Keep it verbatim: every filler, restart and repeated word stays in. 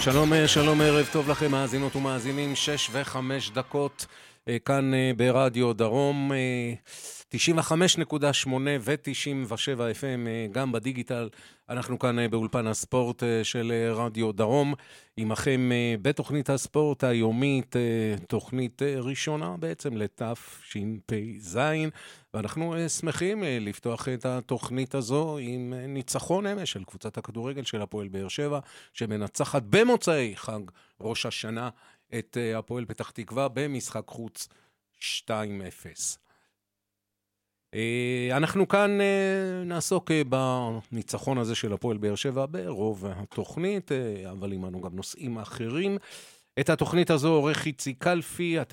שלום, שלום, ערב טוב לכם, מאזינות ומאזינים, שש וחמש דקות, כאן ברדיו דרום, תשעים וחמש נקודה שמונה ו-תשעים ושבע אף אם, גם בדיגיטל. אנחנו כאן באולפן הספורט של רדיו דרום, עמכם בתוכנית הספורט היומית, תוכנית ראשונה בעצם לתשפ"ז, ואנחנו שמחים לפתוח את התוכנית הזו עם ניצחון אמש של קבוצת הכדורגל של הפועל באר שבע, שמנצחת במוצאי חג ראש השנה את הפועל פתח תקווה במשחק חוץ שתיים אפס. אנחנו כאן נעסוק בניצחון הזה של הפועל באר שבע ברוב התוכנית, אבל עימנו גם נושאים אחרים. את התוכנית הזו עורך איציק קלפי,